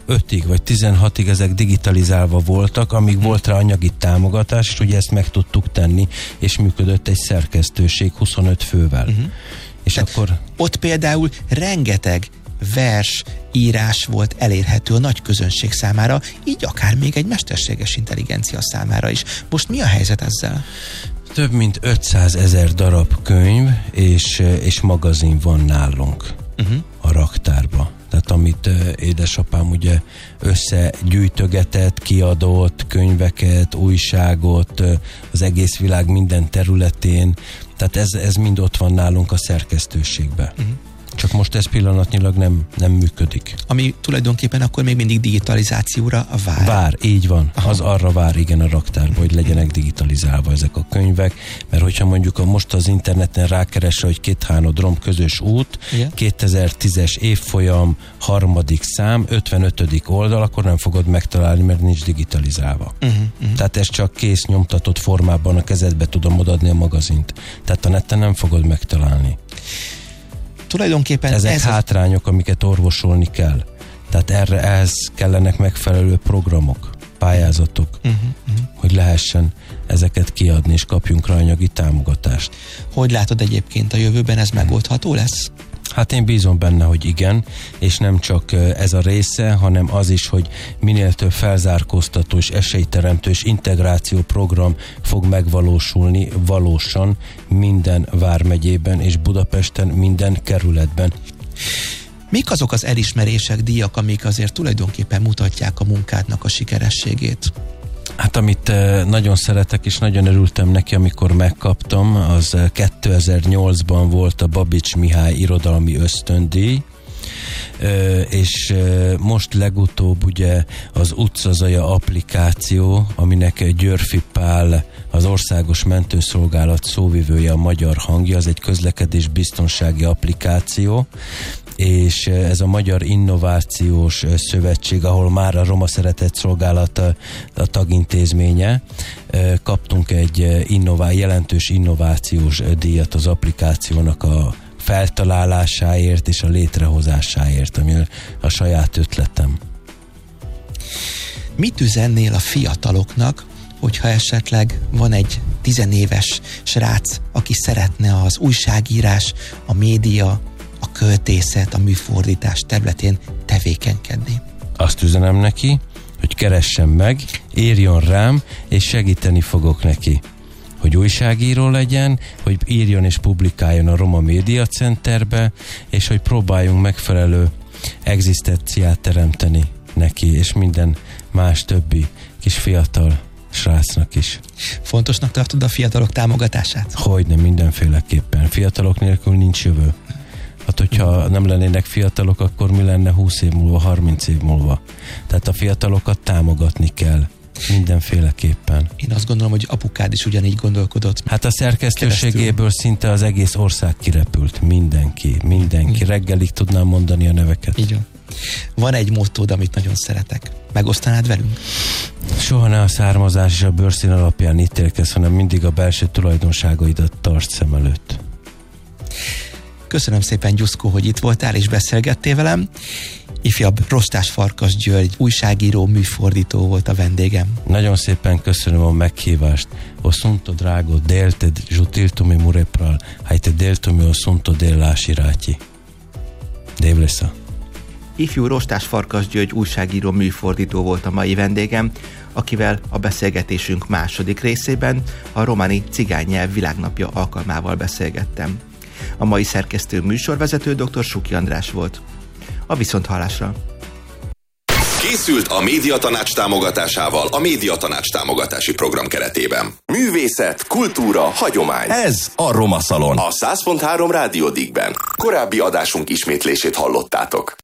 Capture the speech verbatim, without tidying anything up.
ötig vagy tizenhatig ezek digitalizálva voltak, amíg volt rá anyagi támogatás, és ugye ezt meg tudtuk tenni, és működött egy szerkesztőség huszonöt fővel. Uh-huh. És Tehát akkor... Ott például rengeteg vers, írás volt elérhető a nagy közönség számára, így akár még egy mesterséges intelligencia számára is. Most mi a helyzet ezzel? Több mint ötszázezer darab könyv és, és magazin van nálunk uh-huh. a raktárba. Tehát amit édesapám ugye összegyűjtögetett, kiadott könyveket, újságot, az egész világ minden területén, tehát ez, ez mind ott van nálunk a szerkesztőségben. Uh-huh. Csak most ez pillanatnyilag nem, nem működik. Ami tulajdonképpen akkor még mindig digitalizációra vár. Vár, így van. Aha. Az arra vár, igen, a raktárba, hogy legyenek digitalizálva ezek a könyvek, mert hogyha mondjuk a, most az interneten rákeresel, hogy Kéthánodrom közös út, igen? kétezer-tízes évfolyam, harmadik szám, ötvenötödik oldal, akkor nem fogod megtalálni, mert nincs digitalizálva. Uh-huh, uh-huh. Tehát ez csak kész nyomtatott formában a kezedbe tudom odaadni a magazint. Tehát a neten nem fogod megtalálni. Tulajdonképpen ezek ez hátrányok, amiket orvosolni kell. Tehát erre ehhez kellenek megfelelő programok, pályázatok, uh-huh, uh-huh. hogy lehessen ezeket kiadni, és kapjunk rá anyagi támogatást. Hogy látod egyébként a jövőben, ez megoldható lesz? Hát én bízom benne, hogy igen, és nem csak ez a része, hanem az is, hogy minél több felzárkóztató és esélyteremtő és integráció program fog megvalósulni valósan minden vármegyében és Budapesten minden kerületben. Mik azok az elismerések, díjak, amik azért tulajdonképpen mutatják a munkádnak a sikerességét? Hát amit nagyon szeretek, és nagyon örültem neki, amikor megkaptam, az kétezer-nyolcban volt a Babics Mihály irodalmi ösztöndíj, és most legutóbb ugye az Utcazaja applikáció, aminek Györfi Pál, az Országos Mentőszolgálat szóvivője, a Magyar Hangja, az egy közlekedés biztonsági applikáció, és ez a Magyar Innovációs Szövetség, ahol már a Roma Szeretett Szolgálat a, a tagintézménye, kaptunk egy innová, jelentős innovációs díjat az applikációnak a feltalálásáért és a létrehozásáért, ami a saját ötletem. Mit üzennél a fiataloknak, hogyha esetleg van egy tizenéves srác, aki szeretne az újságírás, a média, a költészet, a műfordítás területén tevékenykedni? Azt üzenem neki, hogy keressen meg, írjon rám, és segíteni fogok neki. Hogy újságíró legyen, hogy írjon és publikáljon a Roma Média Centerbe, és hogy próbáljunk megfelelő egzisztenciát teremteni neki, és minden más többi kis fiatal srácnak is. Fontosnak tartod a fiatalok támogatását? Hogyne, mindenféleképpen. Fiatalok nélkül nincs jövő. Hát, hogyha nem lennének fiatalok, akkor mi lenne húsz év múlva, harminc év múlva? Tehát a fiatalokat támogatni kell. Mindenféleképpen. Én azt gondolom, hogy apukád is ugyanígy gondolkodott. Hát a szerkesztőségéből keresztül. Szinte az egész ország kirepült. Mindenki, mindenki. Igen. Reggelig tudnám mondani a neveket. Így van. Van egy mottód, amit nagyon szeretek. Megosztanád velünk? Soha ne a származás és a bőrszín alapján ítélkezz, hanem mindig a belső tulajdonságaidat tartsd szem előtt. Köszönöm szépen, Gyuszkó, hogy itt voltál és beszélgettél velem. Ifjabb Rostás Farkas György, újságíró, műfordító volt a vendégem. Nagyon szépen köszönöm a meghívást. Osunto drago, delte žutiltumi murepral, hajte deltumi osunto dellási ráti. Dévlesza. Ifjú Rostás Farkas György, újságíró, műfordító volt a mai vendégem, akivel a beszélgetésünk második részében a románi cigánynyelv világnapja alkalmával beszélgettem. A mai szerkesztő műsorvezető dr. Suki András volt. A viszonthallásra. Készült a Médiatanács támogatásával a Médiatanács támogatási program keretében. Művészet, kultúra, hagyomány. Ez a Roma Szalon. A száz pont három Rádió Díkben. Korábbi adásunk ismétlését hallottátok.